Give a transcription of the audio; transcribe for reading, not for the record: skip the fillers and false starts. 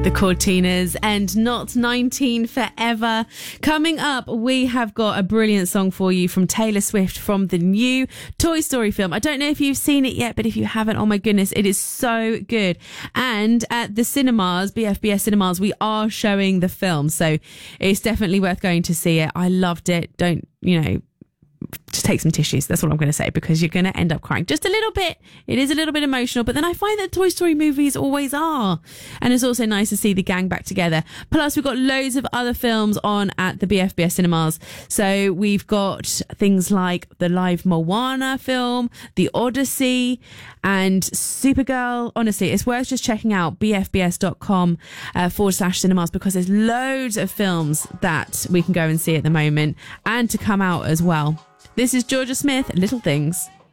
The Cortinas and Not 19 Forever. Coming up, we have got a brilliant song for you from Taylor Swift from the new Toy Story film. I don't know if you've seen it yet, but if you haven't, oh my goodness, it is so good. And at the cinemas, BFBS cinemas, we are showing the film. So it's definitely worth going to see it. I loved it. Don't, just take some tissues. That's what I'm going to say, because you're going to end up crying just a little bit. It is a little bit emotional, but then I find that Toy Story movies always are. And it's also nice to see the gang back together. Plus, we've got loads of other films on at the BFBS cinemas. So we've got things like the live Moana film, The Odyssey, and Supergirl. Honestly, it's worth just checking out bfbs.com/cinemas, because there's loads of films that we can go and see at the moment and to come out as well. This is Georgia Smith, Little Things.